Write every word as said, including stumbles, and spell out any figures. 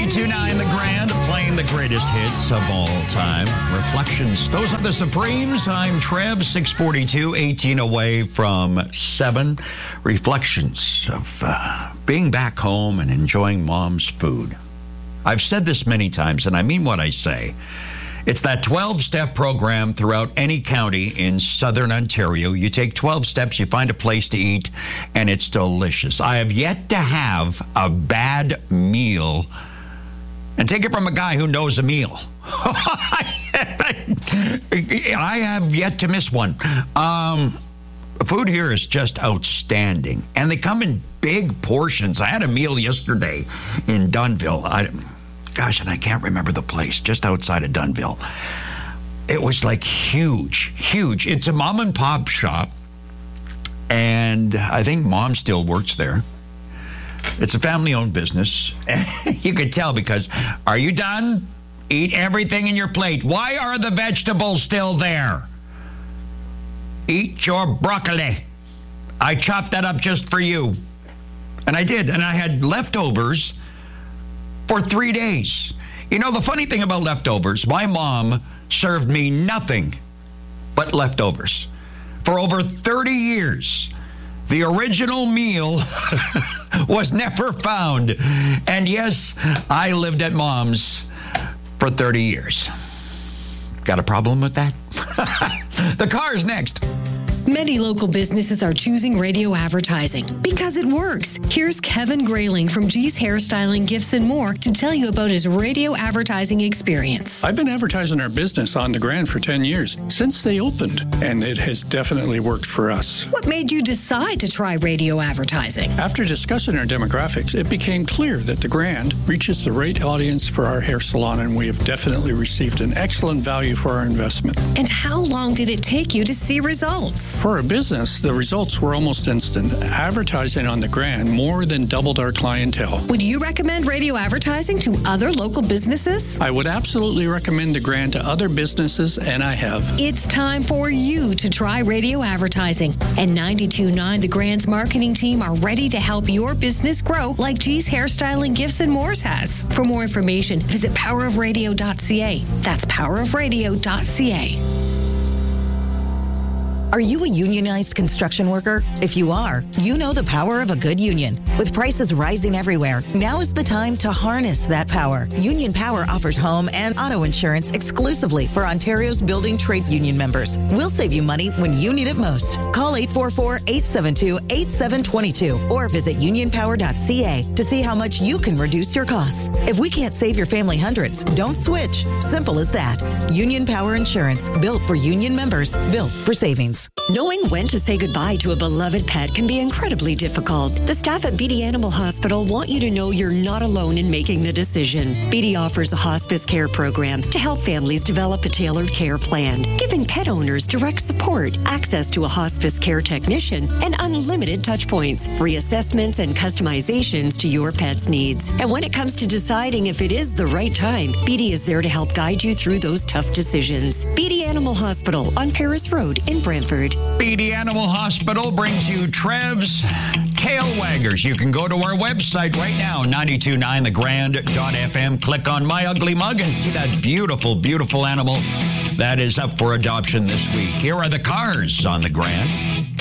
ninety-two point nine The Grand, playing the greatest hits of all time. Reflections. Those are the Supremes. I'm Trev, six forty-two, eighteen away from seven. Reflections of uh, being back home and enjoying mom's food. I've said this many times, and I mean what I say. It's that twelve-step program throughout any county in southern Ontario. You take twelve steps, you find a place to eat, and it's delicious. I have yet to have a bad meal, and take it from a guy who knows a meal. I have yet to miss one. Um, food here is just outstanding, and they come in big portions. I had a meal yesterday in Dunnville. I... Gosh, and I can't remember the place, just outside of Dunnville. It was like huge, huge. It's a mom and pop shop, and I think mom still works there. It's a family-owned business. You could tell because, are you done? Eat everything in your plate. Why are the vegetables still there? Eat your broccoli. I chopped that up just for you. And I did, and I had leftovers for three days. You know, the funny thing about leftovers, my mom served me nothing but leftovers. For over thirty years, the original meal was never found. And yes, I lived at mom's for thirty years. Got a problem with that? The car's next. Many local businesses are choosing radio advertising because it works. Here's Kevin Grayling from G's Hairstyling, Gifts and More to tell you about his radio advertising experience. I've been advertising our business on the Grand for ten years, since they opened, and it has definitely worked for us. What made you decide to try radio advertising? After discussing our demographics, it became clear that the Grand reaches the right audience for our hair salon, and we have definitely received an excellent value for our investment. And how long did it take you to see results? For our business, the results were almost instant. Advertising on the Grand more than doubled our clientele. Would you recommend radio advertising to other local businesses? I would absolutely recommend the Grand to other businesses, and I have. It's time for you to try radio advertising. And ninety-two point nine The Grand's marketing team are ready to help your business grow like G's Hairstyling, Gifts and More has. For more information, visit power of radio dot c a. That's power of radio dot c a. Are you a unionized construction worker? If you are, you know the power of a good union. With prices rising everywhere, now is the time to harness that power. Union Power offers home and auto insurance exclusively for Ontario's building trades union members. We'll save you money when you need it most. Call eight four four, eight seven two, eight seven two two or visit union power dot c a to see how much you can reduce your costs. If we can't save your family hundreds, don't switch. Simple as that. Union Power Insurance, built for union members, built for savings. Knowing when to say goodbye to a beloved pet can be incredibly difficult. The staff at Beatty Animal Hospital want you to know you're not alone in making the decision. Beatty offers a hospice care program to help families develop a tailored care plan, giving pet owners direct support, access to a hospice care technician, and unlimited touch points, reassessments, and customizations to your pet's needs. And when it comes to deciding if it is the right time, Beatty is there to help guide you through those tough decisions. Beatty Animal Hospital on Paris Road in Brantford. Beatty Animal Hospital brings you Trev's Tail Waggers. You can go to our website right now, ninety-two point nine the grand dot f m. Click on My Ugly Mug and see that beautiful, beautiful animal that is up for adoption this week. Here are the cars on the Grand.